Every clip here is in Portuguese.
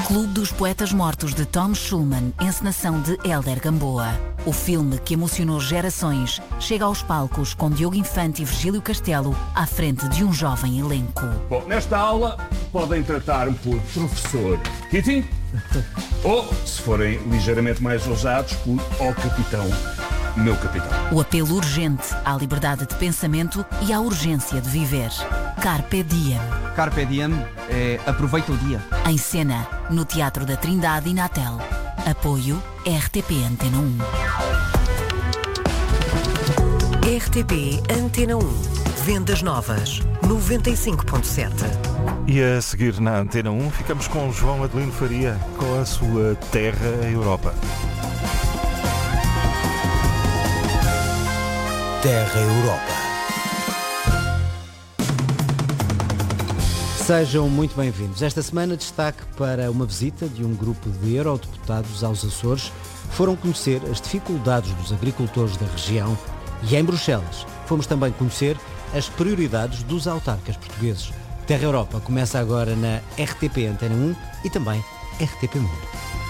Clube dos Poetas Mortos de Tom Schulman, encenação de Hélder Gamboa. O filme que emocionou gerações chega aos palcos com Diogo Infante e Virgílio Castelo à frente de um jovem elenco. Bom, nesta aula podem tratar-me por professor Keating ou, se forem ligeiramente mais ousados, por capitão, meu capitão. O apelo urgente à liberdade de pensamento e à urgência de viver. Carpe Diem. Carpe Diem é aproveita o dia. Em cena, no Teatro da Trindade e Natel. Apoio RTP Antena 1. RTP Antena 1. Vendas novas. 95.7. E a seguir na Antena 1 ficamos com João Adelino Faria com a sua Terra Europa. Terra Europa. Sejam muito bem-vindos. Esta semana destaque para uma visita de um grupo de eurodeputados aos Açores. Foram conhecer as dificuldades dos agricultores da região e em Bruxelas fomos também conhecer as prioridades dos autarcas portugueses. Terra Europa começa agora na RTP Antena 1 e também RTP Mundo.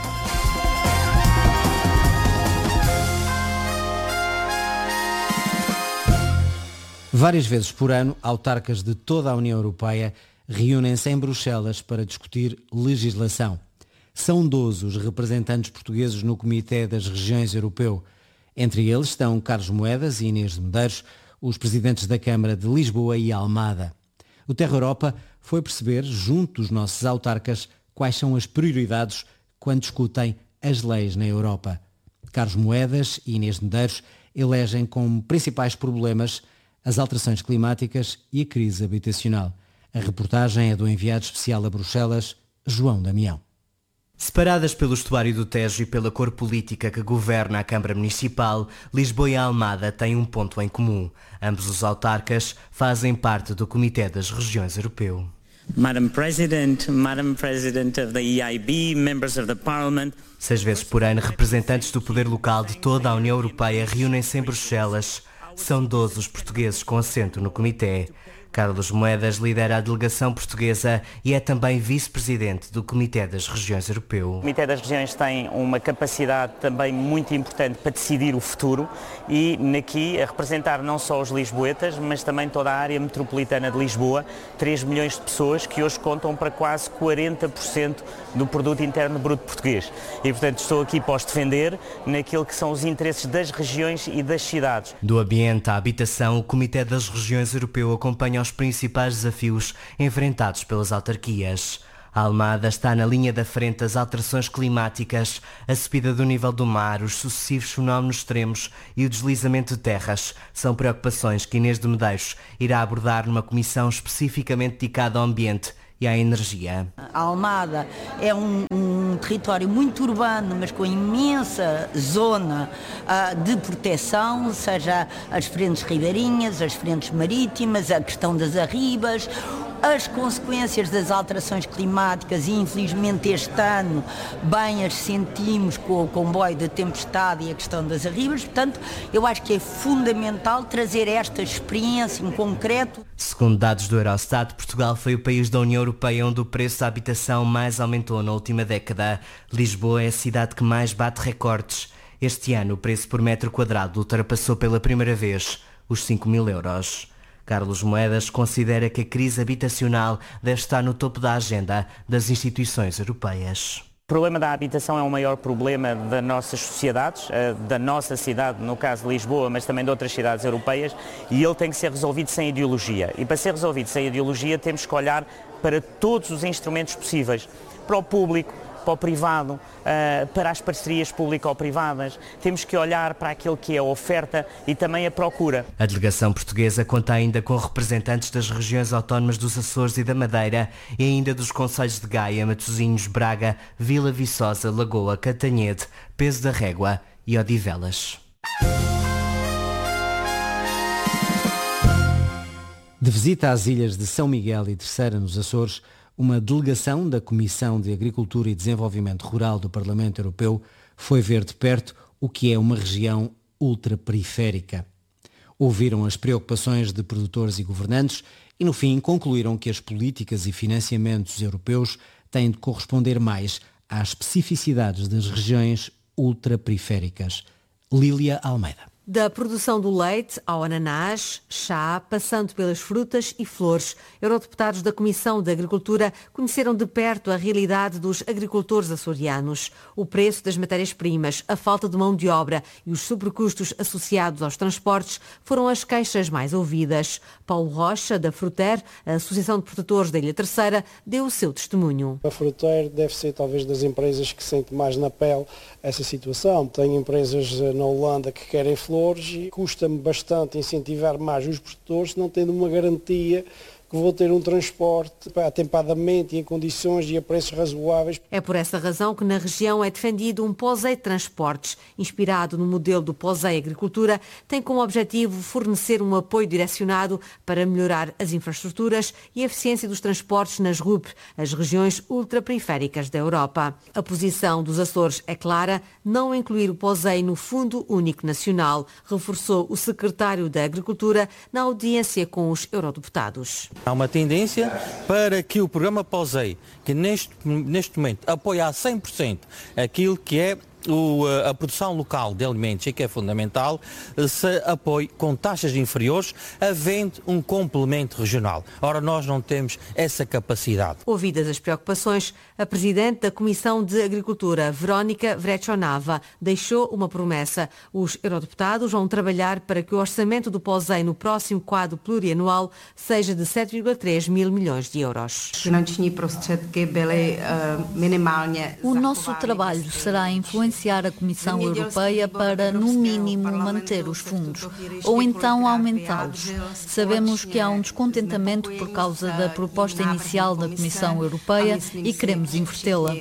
Várias vezes por ano, autarcas de toda a União Europeia reúnem-se em Bruxelas para discutir legislação. São 12 os representantes portugueses no Comitê das Regiões Europeu. Entre eles estão Carlos Moedas e Inês de Medeiros, os presidentes da Câmara de Lisboa e Almada. O Terra Europa foi perceber, junto dos nossos autarcas, quais são as prioridades quando discutem as leis na Europa. Carlos Moedas e Inês de Medeiros elegem como principais problemas as alterações climáticas e a crise habitacional. A reportagem é do enviado especial a Bruxelas, João Damião. Separadas pelo estuário do Tejo e pela cor política que governa a Câmara Municipal, Lisboa e Almada têm um ponto em comum. Ambos os autarcas fazem parte do Comitê das Regiões Europeu. Madam President of the EIB, members of the Parliament. 6 vezes por ano, representantes do poder local de toda a União Europeia reúnem-se em Bruxelas. São 12 os portugueses com assento no Comitê. Carlos Moedas lidera a delegação portuguesa e é também vice-presidente do Comitê das Regiões Europeu. O Comitê das Regiões tem uma capacidade também muito importante para decidir o futuro e aqui a representar não só os lisboetas, mas também toda a área metropolitana de Lisboa, 3 milhões de pessoas que hoje contam para quase 40% do produto interno bruto português. E, portanto, estou aqui para os defender naquilo que são os interesses das regiões e das cidades. Do ambiente à habitação, o Comitê das Regiões Europeu acompanha os principais desafios enfrentados pelas autarquias. A Almada está na linha da frente das alterações climáticas, a subida do nível do mar, os sucessivos fenómenos extremos e o deslizamento de terras. São preocupações que Inês de Medeiros irá abordar numa comissão especificamente dedicada ao ambiente e à energia. A Almada é um território muito urbano, mas com imensa zona de proteção, seja as frentes ribeirinhas, as frentes marítimas, a questão das arribas, as consequências das alterações climáticas e infelizmente este ano bem as sentimos com o comboio da tempestade e a questão das arribas. Portanto, eu acho que é fundamental trazer esta experiência em concreto. Segundo dados do Eurostat, Portugal foi o país da União Europeia onde o preço da habitação mais aumentou na última década. Lisboa é a cidade que mais bate recordes. Este ano o preço por metro quadrado ultrapassou pela primeira vez os 5.000 euros. Carlos Moedas considera que a crise habitacional deve estar no topo da agenda das instituições europeias. O problema da habitação é o maior problema das nossas sociedades, da nossa cidade, no caso de Lisboa, mas também de outras cidades europeias, e ele tem que ser resolvido sem ideologia. E para ser resolvido sem ideologia temos que olhar para todos os instrumentos possíveis, para o público, para o privado, para as parcerias público-privadas. Temos que olhar para aquilo que é a oferta e também a procura. A delegação portuguesa conta ainda com representantes das regiões autónomas dos Açores e da Madeira e ainda dos concelhos de Gaia, Matosinhos, Braga, Vila Viçosa, Lagoa, Cantanhede, Peso da Régua e Odivelas. De visita às ilhas de São Miguel e Terceira nos Açores, uma delegação da Comissão de Agricultura e Desenvolvimento Rural do Parlamento Europeu foi ver de perto o que é uma região ultraperiférica. Ouviram as preocupações de produtores e governantes e, no fim, concluíram que as políticas e financiamentos europeus têm de corresponder mais às especificidades das regiões ultraperiféricas. Lília Almeida. Da produção do leite ao ananás, chá, passando pelas frutas e flores, eurodeputados da Comissão de Agricultura conheceram de perto a realidade dos agricultores açorianos. O preço das matérias-primas, a falta de mão de obra e os sobrecustos associados aos transportes foram as queixas mais ouvidas. Paulo Rocha, da Fruter, a Associação de Produtores da Ilha Terceira, deu o seu testemunho. A Fruter deve ser talvez das empresas que sente mais na pele essa situação. Tem empresas na Holanda que querem flores e custa-me bastante incentivar mais os produtores, não tendo uma garantia que vou ter um transporte atempadamente e em condições e a preços razoáveis. É por essa razão que na região é defendido um POSEI Transportes, inspirado no modelo do POSEI Agricultura, tem como objetivo fornecer um apoio direcionado para melhorar as infraestruturas e a eficiência dos transportes nas RUP, as regiões ultraperiféricas da Europa. A posição dos Açores é clara, não incluir o POSEI no Fundo Único Nacional, reforçou o secretário da Agricultura na audiência com os eurodeputados. Há uma tendência para que o programa POSEI, que neste momento apoia a 100% aquilo que é a produção local de alimentos e que é fundamental, se apoie com taxas inferiores, havendo um complemento regional. Ora, nós não temos essa capacidade. Ouvidas as preocupações, a Presidente da Comissão de Agricultura, Verónica Vrečonava, deixou uma promessa. Os eurodeputados vão trabalhar para que o orçamento do POSEI no próximo quadro plurianual seja de 7,3 mil milhões de euros. O nosso trabalho será influenciar a Comissão Europeia para, no mínimo, manter os fundos, ou então aumentá-los. Sabemos que há um descontentamento por causa da proposta inicial da Comissão Europeia e queremos invertê-la.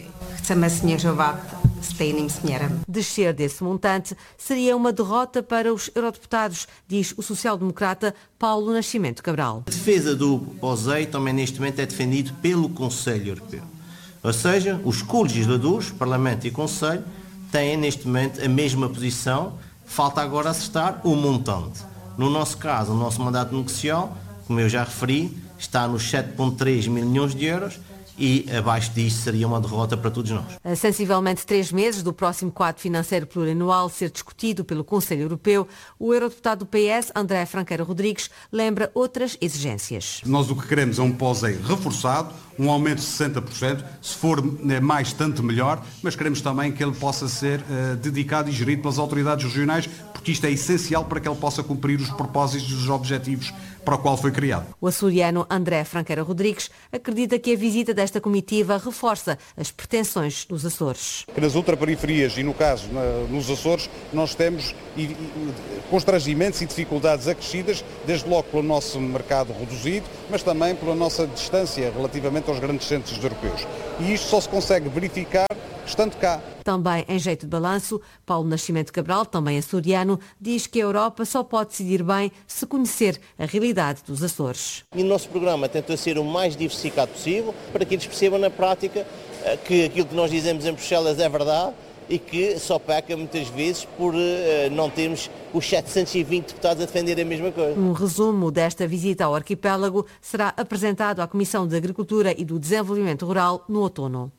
Descer desse montante seria uma derrota para os eurodeputados, diz o social-democrata Paulo Nascimento Cabral. A defesa do POSEI também neste momento é defendido pelo Conselho Europeu. Ou seja, os co-legisladores, Parlamento e Conselho, têm neste momento a mesma posição, falta agora acertar o montante. No nosso caso, o nosso mandato negocial, como eu já referi, está nos 7,3 mil milhões de euros e abaixo disso seria uma derrota para todos nós. A sensivelmente 3 meses do próximo quadro financeiro plurianual ser discutido pelo Conselho Europeu, o eurodeputado do PS, André Franqueira Rodrigues, lembra outras exigências. Nós o que queremos é um POSEI reforçado, um aumento de 60%, se for mais tanto melhor, mas queremos também que ele possa ser dedicado e gerido pelas autoridades regionais, porque isto é essencial para que ele possa cumprir os propósitos e os objetivos para o qual foi criado. O açoriano André Franqueira Rodrigues acredita que a visita desta comitiva reforça as pretensões dos Açores. Nas ultraperiferias e, no caso, nos Açores, nós temos constrangimentos e dificuldades acrescidas, desde logo pelo nosso mercado reduzido, mas também pela nossa distância relativamente aos grandes centros europeus. E isto só se consegue verificar estando cá. Também em jeito de balanço, Paulo Nascimento Cabral, também açoriano, diz que a Europa só pode decidir bem se conhecer a realidade dos Açores. E o nosso programa tenta ser o mais diversificado possível para que eles percebam na prática que aquilo que nós dizemos em Bruxelas é verdade e que só peca muitas vezes por não termos os 720 deputados a defender a mesma coisa. Um resumo desta visita ao arquipélago será apresentado à Comissão de Agricultura e do Desenvolvimento Rural no outono.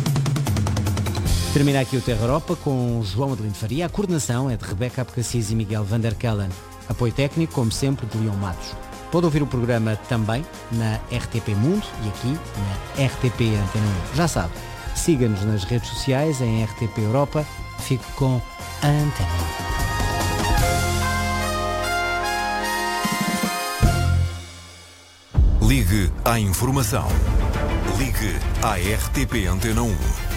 Termina aqui o Terra Europa com João Adelino Faria. A coordenação é de Rebeca Abcacis e Miguel Van der Kellen. Apoio técnico, como sempre, de Leão Matos. Pode ouvir o programa também na RTP Mundo e aqui na RTP Antena 1. Já sabe, siga-nos nas redes sociais em RTP Europa. Fique com a Antena 1. Ligue à informação. Ligue à RTP Antena 1.